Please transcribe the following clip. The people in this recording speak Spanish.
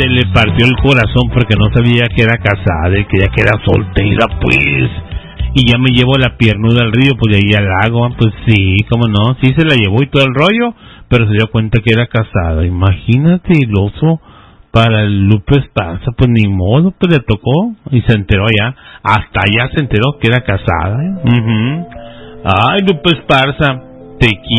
se le partió el corazón porque no sabía que era casada y que ya que era soltera, pues. Y ya me llevo la piernuda al río, pues de ahí al lago, pues sí, cómo no, sí se la llevó y todo el rollo, pero se dio cuenta que era casada. Imagínate, el oso para el Lupe Esparza, pues ni modo, pues le tocó y se enteró ya, hasta allá se enteró que era casada. Ay, Lupe Esparza, te quiero.